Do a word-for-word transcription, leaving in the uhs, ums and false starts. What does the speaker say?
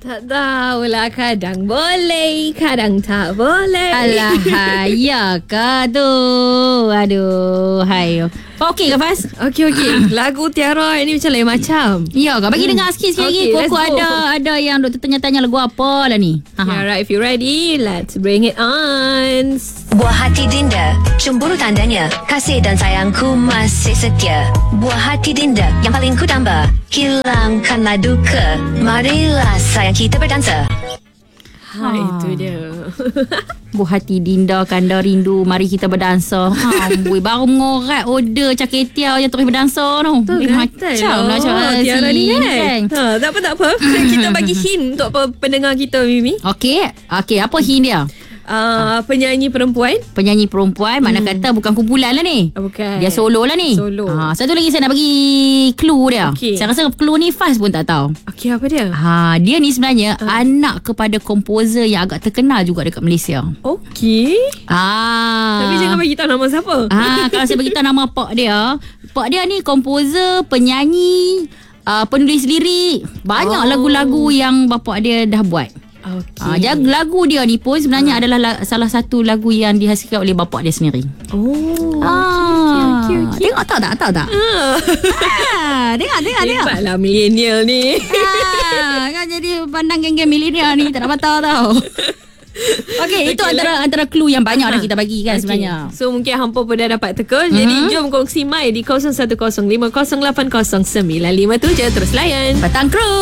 Tak tahulah, kadang boleh, kadang tak boleh. Alah, ya kah tu. Aduh, hai. Okey ke Faz? Okey, okey. Lagu Tiara ni macam lain macam. Ya kah? Bagi hmm. dengar sikit sikit Okay, lagi. Koko let's go. ada ada yang doktor tanya-tanya lagu apa lah ni. Yeah, right. If you ready, let's bring it on. Buah hati Dinda, cemburu tandanya, kasih dan sayangku masih setia. Buah hati Dinda, yang paling ku tambah, hilangkanlah duka. Marilah sayang kita berdansa. Ha, itu dia. Buah hati Dinda, kanda rindu, mari kita berdansa. Ha, bui baru mengorat order Caketia yang terus berdansa tu. Tu Eh, gatal macam lah lah cara Tiara si ni kan, kan. ha, Tak apa tak apa. Kita bagi hint untuk apa pendengar kita, Mimi. Okey, okey, apa hint dia? uh, Penyanyi perempuan. Penyanyi perempuan, mana Hmm. kata bukan kumpulan lah ni. Bukan. Dia solo lah ni. Solo. Ha, satu lagi saya nak bagi clue dia. Okey. Saya rasa clue ni Faz pun tak tahu. Okey, apa dia? Ha, dia ni sebenarnya Uh. anak kepada komposer yang agak terkenal juga dekat Malaysia. Okey. Ah. Tapi jangan bagi tahu nama siapa. Ah, kalau saya beritahu nama pak dia, pak dia ni komposer, penyanyi, uh, penulis lirik, banyak Oh. lagu-lagu yang bapak dia dah buat. Okey. Ah, jadi lagu dia ni pun sebenarnya adalah la- salah satu lagu yang dihasilkan oleh bapak dia sendiri. Oh. Ah, okey, okey. tengok tahu tak? Tahu tak? Ah. Ah, tengok, tengok, tengok. Hebatlah milenial ni. Ah, kan jadi pandang geng-geng milenial ni tak dapat tahu tau. Okey, itu Okey, antara antara clue yang banyak Aha. dah kita bagi kan Okey. sebenarnya. So mungkin hampa pun dah dapat teka. Mm-hmm. Jadi jom kongsi mai di kosong satu kosong lima kosong lapan kosong sembilan lima tujuh. Terus layan. Petang Crew.